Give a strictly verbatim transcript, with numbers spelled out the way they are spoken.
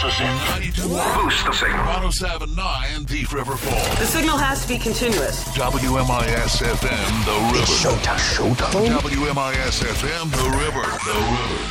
us in. ninety-two. Boost the signal. one oh seven point nine Thief River Falls. The signal has to be continuous. W M I S F M, The River. It's showtime. Showtime. W M I S F M, The River. The River.